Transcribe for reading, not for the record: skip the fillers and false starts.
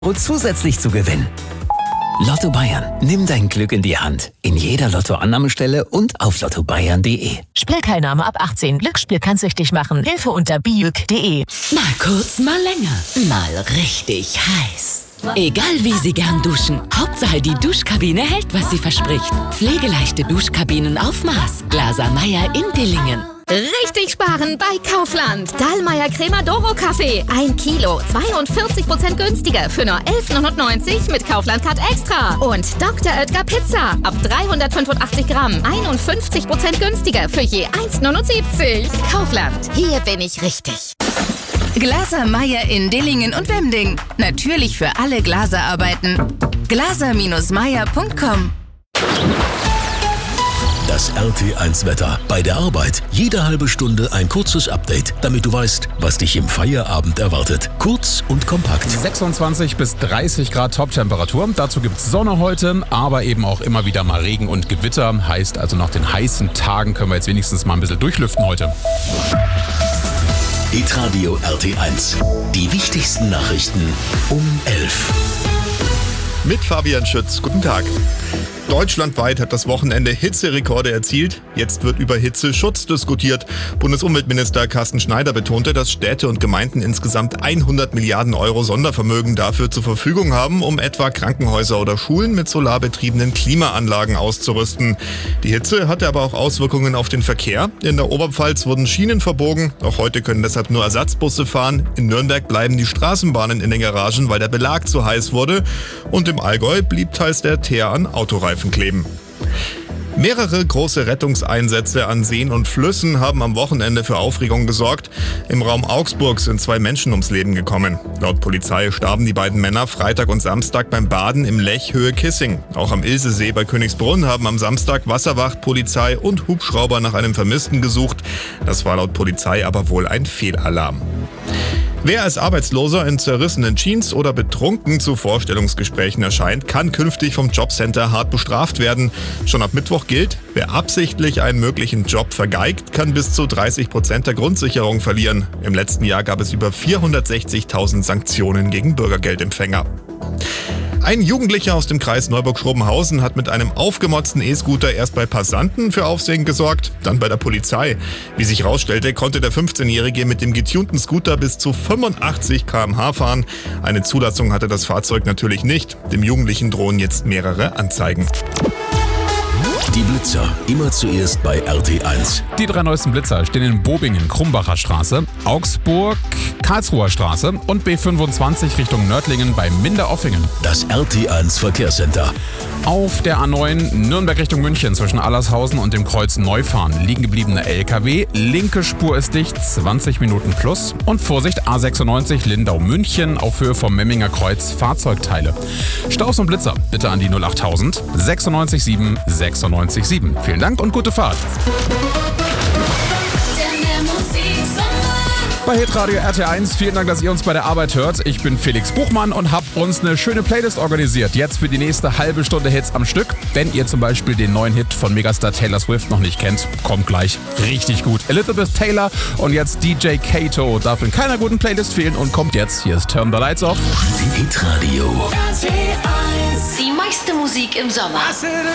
zusätzlich zu gewinnen. Lotto Bayern, nimm dein Glück in die Hand. In jeder Lottoannahmestelle und auf lottobayern.de. Spielteilnahme ab 18. Glücksspiel kann süchtig machen. Hilfe unter biüg.de. Mal kurz, mal länger. Mal richtig heiß. Egal wie Sie gern duschen. Hauptsache die Duschkabine hält, was sie verspricht. Pflegeleichte Duschkabinen auf Maß. Glaser Meyer in Dillingen. Richtig sparen bei Kaufland. Dallmayr Cremadoro Kaffee. 1 Kilo, 42% günstiger für nur 11,99 mit Kaufland Card Extra. Und Dr. Oetker Pizza. Ab 385 Gramm. 51% günstiger für je 1,79. Kaufland. Hier bin ich richtig. Glaser Meyer in Dillingen und Wemding. Natürlich für alle Glaserarbeiten. glaser-meyer.com. Das RT1-Wetter. Bei der Arbeit jede halbe Stunde ein kurzes Update, damit du weißt, was dich im Feierabend erwartet. Kurz und kompakt. 26 bis 30 Grad Toptemperatur. Dazu gibt's Sonne heute, aber eben auch immer wieder mal Regen und Gewitter. Heißt also, nach den heißen Tagen können wir jetzt wenigstens mal ein bisschen durchlüften heute. Hitradio RT1. Die wichtigsten Nachrichten um 11. Mit Fabian Schütz. Guten Tag. Deutschlandweit hat das Wochenende Hitzerekorde erzielt. Jetzt wird über Hitzeschutz diskutiert. Bundesumweltminister Carsten Schneider betonte, dass Städte und Gemeinden insgesamt 100 Milliarden Euro Sondervermögen dafür zur Verfügung haben, um etwa Krankenhäuser oder Schulen mit solarbetriebenen Klimaanlagen auszurüsten. Die Hitze hatte aber auch Auswirkungen auf den Verkehr. In der Oberpfalz wurden Schienen verbogen. Auch heute können deshalb nur Ersatzbusse fahren. In Nürnberg bleiben die Straßenbahnen in den Garagen, weil der Belag zu heiß wurde. Und im Allgäu blieb teils der Teer an Autoreifen kleben. Mehrere große Rettungseinsätze an Seen und Flüssen haben am Wochenende für Aufregung gesorgt. Im Raum Augsburg sind 2 Menschen ums Leben gekommen. Laut Polizei starben die beiden Männer Freitag und Samstag beim Baden im Lech Höhe Kissing. Auch am Ilsesee bei Königsbrunn haben am Samstag Wasserwacht, Polizei und Hubschrauber nach einem Vermissten gesucht. Das war laut Polizei aber wohl ein Fehlalarm. Wer als Arbeitsloser in zerrissenen Jeans oder betrunken zu Vorstellungsgesprächen erscheint, kann künftig vom Jobcenter hart bestraft werden. Schon ab Mittwoch gilt, wer absichtlich einen möglichen Job vergeigt, kann bis zu 30% der Grundsicherung verlieren. Im letzten Jahr gab es über 460.000 Sanktionen gegen Bürgergeldempfänger. Ein Jugendlicher aus dem Kreis Neuburg-Schrobenhausen hat mit einem aufgemotzten E-Scooter erst bei Passanten für Aufsehen gesorgt, dann bei der Polizei. Wie sich herausstellte, konnte der 15-Jährige mit dem getunten Scooter bis zu 85 km/h fahren. Eine Zulassung hatte das Fahrzeug natürlich nicht. Dem Jugendlichen drohen jetzt mehrere Anzeigen. Die Blitzer, immer zuerst bei RT1. Die 3 neuesten Blitzer stehen in Bobingen, Krumbacher Straße, Augsburg, Karlsruher Straße und B25 Richtung Nördlingen bei Minderoffingen. Das RT1 Verkehrscenter. Auf der A9 Nürnberg Richtung München zwischen Allershausen und dem Kreuz Neufahren liegen gebliebene LKW. Linke Spur ist dicht, 20 Minuten plus. Und Vorsicht, A96 Lindau-München auf Höhe vom Memminger Kreuz Fahrzeugteile. Staus und Blitzer bitte an die 08000 967 967. Vielen Dank und gute Fahrt. Bei Hitradio RT1, vielen Dank, dass ihr uns bei der Arbeit hört. Ich bin Felix Buchmann und habe uns eine schöne Playlist organisiert. Jetzt für die nächste halbe Stunde Hits am Stück. Wenn ihr zum Beispiel den neuen Hit von Megastar Taylor Swift noch nicht kennt, kommt gleich. Richtig gut. Elizabeth Taylor und jetzt DJ Kato darf in keiner guten Playlist fehlen und kommt jetzt. Hier ist Turn the Lights Off. Hitradio. Die meiste Musik im Sommer.